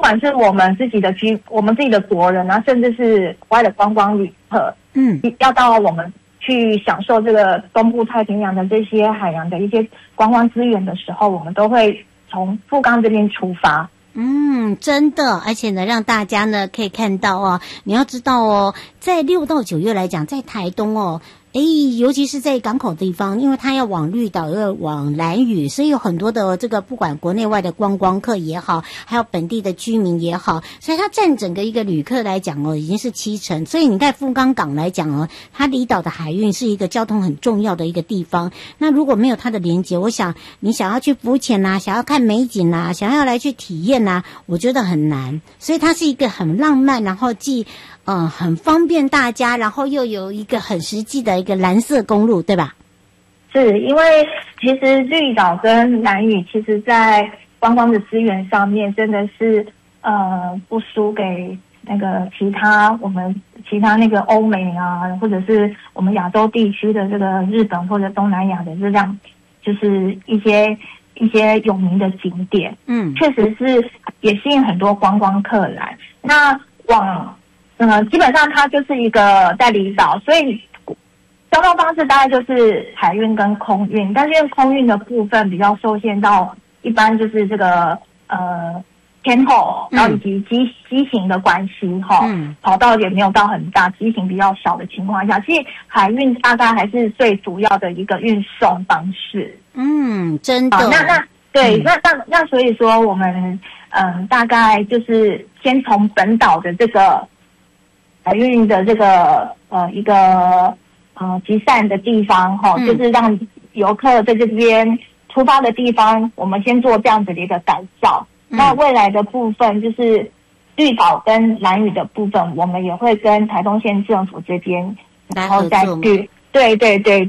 管是我们自己的国人啊，甚至是国外的观光旅客，要到我们去享受这个东部太平洋的这些海洋的一些观光资源的时候，我们都会从富冈这边出发。 真的，而且呢，让大家呢可以看到哦，你要知道哦，在6到9月来讲，在台东哦，尤其是在港口地方，因为它要往绿岛，要往兰屿，所以有很多的这个不管国内外的观光客也好，还有本地的居民也好，所以它占整个一个旅客来讲哦，已经是70%。所以你看富冈港来讲哦，它离岛的海运是一个交通很重要的一个地方。那如果没有它的连结，我想你想要去浮潜啊，想要看美景啊，想要来去体验啊，我觉得很难。所以它是一个很浪漫，然后既很方便大家，然后又有一个很实际的一个蓝色公路，对吧？ 是，因为其实绿岛跟兰屿，其实在观光的资源上面，真的是不输给那个其他那个欧美啊，或者是我们亚洲地区的这个日本或者东南亚的这样，就是一些有名的景点。确实是也吸引很多观光客来。那基本上它就是一个在离岛，所以交通方式大概就是海运跟空运，但是因为空运的部分比较受限到一般就是这个天候，然后以及机型的关系跑道也没有到很大，机型比较小的情况下，其实海运大概还是最主要的一个运送方式。 真的。 那所以说我们大概就是先从本岛的这个海运的这个一个集散的地方就是让游客在这边出发的地方，我们先做这样子的一个改造。那未来的部分就是绿岛跟兰屿的部分，我们也会跟台东县政府这边然后再去。对。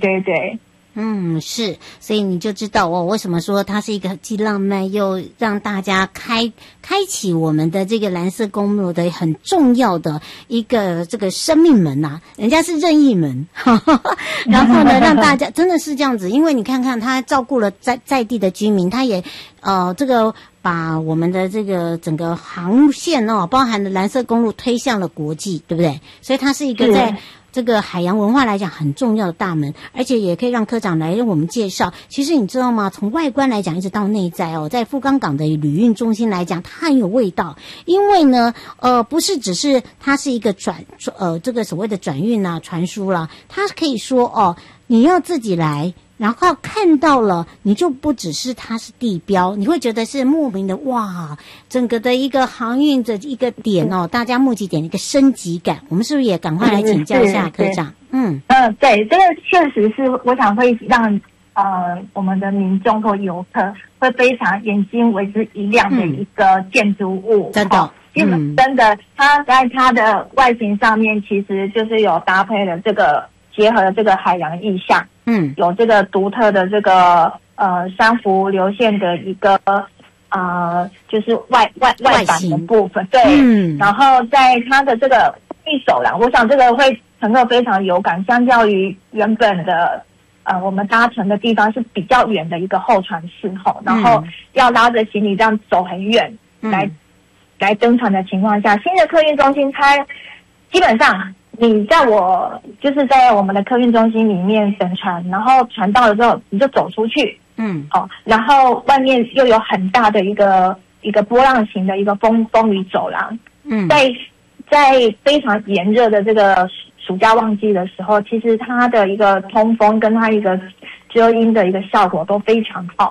是，所以你就知道为什么说它是一个既浪漫又让大家开启我们的这个蓝色公路的很重要的一个这个生命门啊，人家是任意门，然后呢，让大家真的是这样子，因为你看看他照顾了在地的居民，他也这个把我们的这个整个航线包含了蓝色公路推向了国际，对不对？所以它是一个在这个海洋文化来讲很重要的大门，而且也可以让科长来让我们介绍。其实你知道吗？从外观来讲，一直到内在在富冈港的旅运中心来讲，它很有味道。因为呢，不是只是它是一个这个所谓的转运啊、传输啦，它可以说你要自己来。然后看到了，你就不只是它是地标，你会觉得是莫名的哇，整个的一个航运的一个点大家目击点一个升级感。我们是不是也赶快来请教一下科长？ 对，这个确实是我想会让我们的民众或游客会非常眼睛为之一亮的一个建筑物。 真的。 真的，它在它的外形上面其实就是有搭配了这个结合了这个海洋意象。有这个独特的这个珊瑚流线的一个就是外板的部分，对。然后在它的这个一走廊，我想这个会乘客非常有感，相较于原本的我们搭乘的地方是比较远的一个候船室然后要拉着行李这样走很远来登船的情况下，新的客运中心它基本上。你就是在我们的客运中心里面等船，然后船到了之后，你就走出去，然后外面又有很大的一个波浪形的一个风雨走廊，在非常炎热的这个暑假旺季的时候，其实它的一个通风跟它一个遮阴的一个效果都非常好。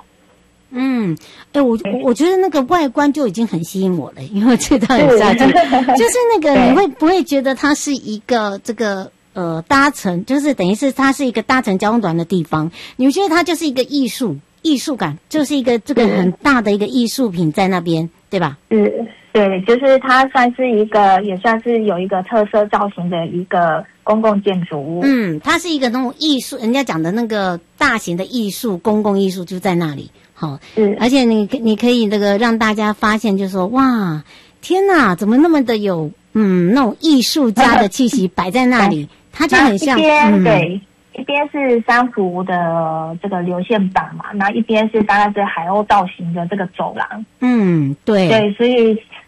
我觉得那个外观就已经很吸引我了，因为这段很下去，就是那个你会不会觉得它是一个这个搭乘，就是等于是它是一个搭乘交通团的地方，你觉得它就是一个艺术感，就是一个这个很大的一个艺术品在那边，对吧？ 对，就是它算是一个，也算是有一个特色造型的一个公共建筑物。 它是一个那种艺术，人家讲的那个大型的艺术，公共艺术就在那里。好，而且你可以那个让大家发现，就是说哇，天哪，怎么那么的有那种艺术家的气息摆在那里，它就很像一边是珊瑚的这个流线板嘛，那一边是大概是海鸥造型的这个走廊。 对， 所以